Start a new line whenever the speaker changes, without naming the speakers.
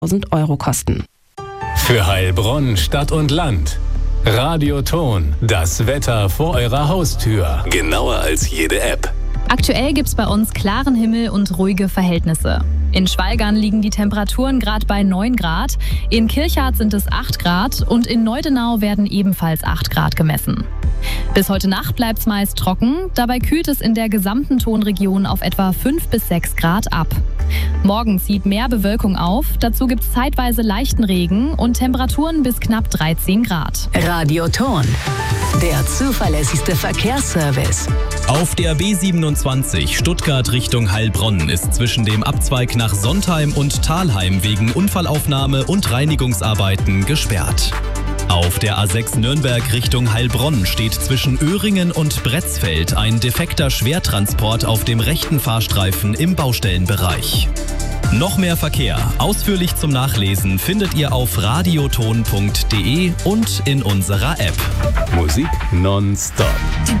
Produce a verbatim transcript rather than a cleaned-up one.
tausend Euro kosten.
Für Heilbronn, Stadt und Land. Radioton, das Wetter vor eurer Haustür. Genauer als jede App.
Aktuell gibt's bei uns klaren Himmel und ruhige Verhältnisse. In Schwalgern liegen die Temperaturen gerade bei neun Grad, in Kirchhardt sind es acht Grad und in Neudenau werden ebenfalls acht Grad gemessen. Bis heute Nacht bleibt's meist trocken, dabei kühlt es in der gesamten Tonregion auf etwa fünf bis sechs Grad ab. Morgen zieht mehr Bewölkung auf, dazu gibt's zeitweise leichten Regen und Temperaturen bis knapp dreizehn Grad.
Radioton, der zuverlässigste Verkehrsservice.
Auf der B siebenundzwanzig Stuttgart Richtung Heilbronn ist zwischen dem Abzweig nach Sontheim und Thalheim wegen Unfallaufnahme und Reinigungsarbeiten gesperrt. Auf der A sechs Nürnberg Richtung Heilbronn steht zwischen Öhringen und Bretzfeld ein defekter Schwertransport auf dem rechten Fahrstreifen im Baustellenbereich. Noch mehr Verkehr, ausführlich zum Nachlesen, findet ihr auf radioton punkt de und in unserer App.
Musik nonstop.